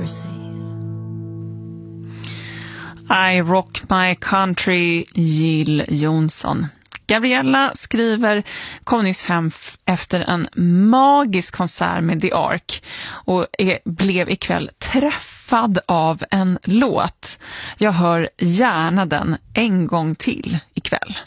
overseas. I rock my country, Jill Johnson. Gabriella skriver kom nyss hem efter en magisk konsert med The Ark och blev ikväll träffad av en låt. Jag hör gärna den en gång till ikväll.